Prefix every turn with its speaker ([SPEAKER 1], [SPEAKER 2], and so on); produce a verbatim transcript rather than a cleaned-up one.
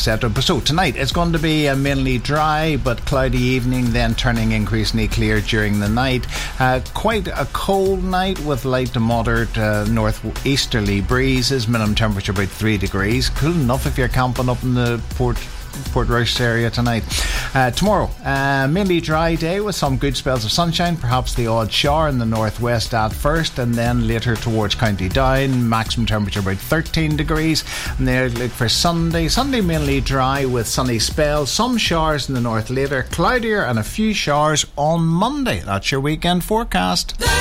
[SPEAKER 1] cetera. But so tonight it's going to be a mainly dry but cloudy evening, then turning increasingly clear during the night. Uh, quite a cold night with light to moderate uh, northeasterly breezes. Minimum temperature about three degrees. Cool enough if you're camping up in the Port Portrush area tonight. Uh, tomorrow, uh, mainly dry day with some good spells of sunshine, perhaps the odd shower in the northwest at first, and then later towards County Down. Maximum temperature about thirteen degrees. And there, look for Sunday. Sunday mainly dry with sunny spells, some showers in the north later, cloudier and a few showers on Monday. That's your weekend forecast.